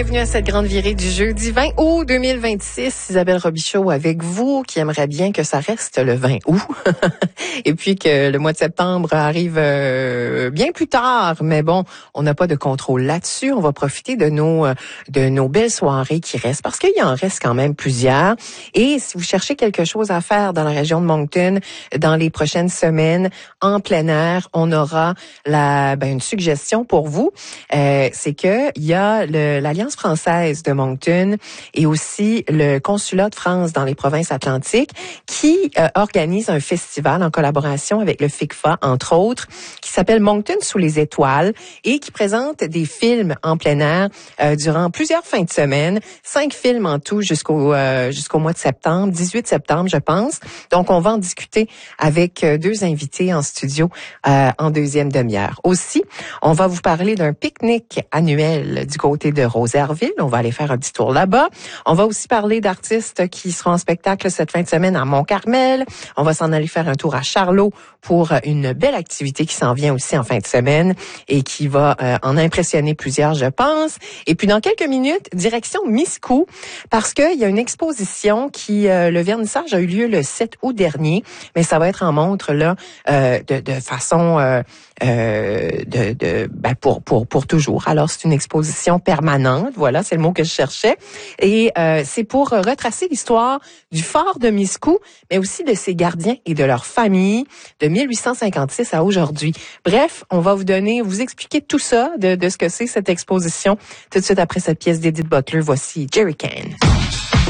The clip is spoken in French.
Bienvenue à cette grande virée du jeudi 20 août 2026. Isabelle Robichaud avec vous, qui aimerait bien que ça reste le 20 août. Et puis que le mois de septembre arrive bien plus tard. Mais bon, on n'a pas de contrôle là-dessus. On va profiter de nos belles soirées qui restent, parce qu'il y en reste quand même plusieurs. Et si vous cherchez quelque chose à faire dans la région de Moncton dans les prochaines semaines, en plein air, on aura une suggestion pour vous. C'est que il y a l'Alliance française de Moncton et aussi le Consulat de France dans les provinces atlantiques qui organise un festival en collaboration avec le FICFA, entre autres, qui s'appelle Moncton sous les étoiles et qui présente des films en plein air durant plusieurs fins de semaine. 5 films en tout jusqu'au mois de septembre, 18 septembre, je pense. Donc, on va en discuter avec 2 invités en studio en deuxième demi-heure. Aussi, on va vous parler d'un pique-nique annuel du côté de Rosaireville. On va aller faire un petit tour là-bas. On va aussi parler d'artistes qui seront en spectacle cette fin de semaine à Mont-Carmel. On va s'en aller faire un tour à Charlot pour une belle activité qui s'en vient aussi en fin de semaine et qui va en impressionner plusieurs, je pense. Et puis, dans quelques minutes, direction Miscou, parce qu'il y a une exposition qui, le vernissage a eu lieu le 7 août dernier, mais ça va être en montre là de façon pour toujours. Alors, c'est une exposition permanente. Voilà, c'est le mot que je cherchais. Et c'est pour retracer l'histoire du fort de Miscou, mais aussi de ses gardiens et de leurs familles de 1856 à aujourd'hui. Bref, on va vous expliquer tout ça de ce que c'est cette exposition tout de suite après cette pièce d'Edith Butler. Voici Jerry Can.